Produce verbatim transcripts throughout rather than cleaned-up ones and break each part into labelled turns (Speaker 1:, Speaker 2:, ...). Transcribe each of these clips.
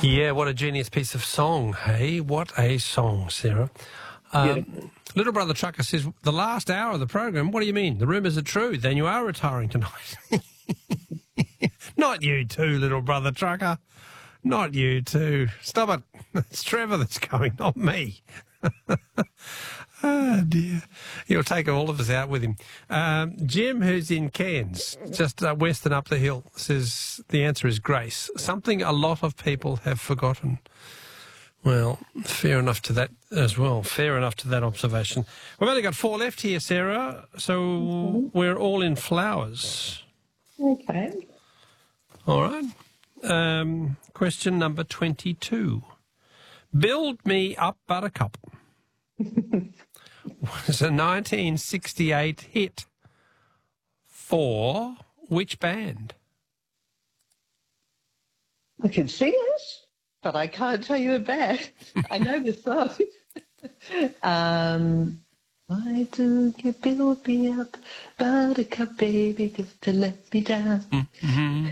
Speaker 1: Yeah, what a genius piece of song, hey? What a song, Sarah. Um, Little Brother Trucker says, the last hour of the program, what do you mean? The rumours are true, then you are retiring tonight. Not you too, Little Brother Trucker. Not you too. Stop it. It's Trevor that's going, not me. Oh, dear. He'll take all of us out with him. Um, Jim, who's in Cairns, just uh, west and up the hill, says the answer is Grace. Something a lot of people have forgotten. Well, fair enough to that as well. Fair enough to that observation. We've only got four left here, Sarah, so we're all in flowers.
Speaker 2: Okay. All
Speaker 1: right. Um, question number twenty-two. Build Me Up Buttercup was a nineteen sixty-eight hit for which band?
Speaker 2: I can sing it, but I can't tell you a band. I know the song. um, why do you build me up, buttercup baby, just to let me down?
Speaker 1: Mm-hmm.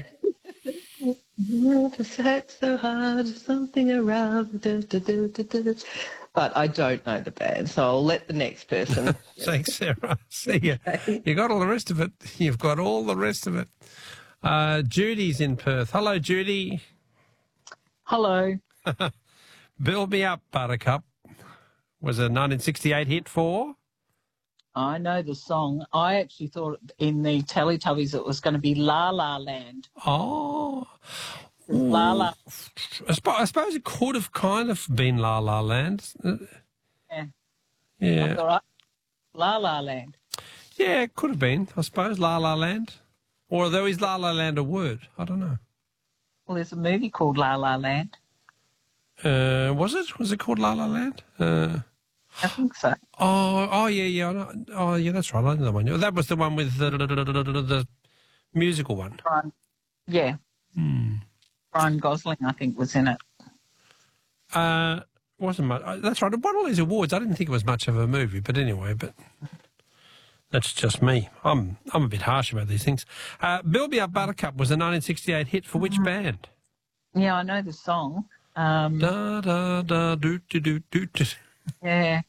Speaker 2: Never sat so hard, something around. Do, do, do, do, do. But I don't know the band, so I'll let the next person.
Speaker 1: Thanks, Sarah. See you. You got all the rest of it. You've got all the rest of it. Uh, Judy's in Perth. Hello, Judy.
Speaker 3: Hello.
Speaker 1: Build Me Up, Buttercup was a nineteen sixty-eight hit for?
Speaker 3: I know the song. I actually thought in the Teletubbies it was going to be La La Land.
Speaker 1: Oh.
Speaker 3: La La.
Speaker 1: I, sp- I suppose it could have kind of been La La Land.
Speaker 3: Yeah.
Speaker 1: Yeah.
Speaker 3: All right. La La Land.
Speaker 1: Yeah, it could have been, I suppose, La La Land. Or though is La La Land a word? I don't know.
Speaker 3: Well, there's a movie called La La Land.
Speaker 1: Uh, was it? Was it called La La Land? Uh,
Speaker 3: I think so.
Speaker 1: Oh, oh yeah, yeah. I know. Oh, yeah, that's right. I know that one. That was the one with the, the, the, the, the musical one.
Speaker 3: Brian, yeah.
Speaker 1: Hmm.
Speaker 3: Ryan Gosling, I think, was in it.
Speaker 1: Uh, wasn't much. That's right. It won all these awards. I didn't think it was much of a movie, but anyway, but that's just me. I'm I'm a bit harsh about these things. Uh, Build Me Up Buttercup was a nineteen sixty-eight hit for which mm. band?
Speaker 3: Yeah, I know the song. Um,
Speaker 1: da da da do do do do.
Speaker 3: Yeah.